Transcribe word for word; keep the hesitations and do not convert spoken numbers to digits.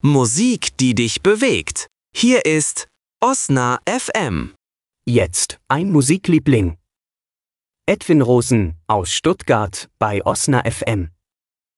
Musik, die dich bewegt. Hier ist Osna F M. Jetzt ein Musikliebling. Edwin Rosen aus Stuttgart bei Osna F M.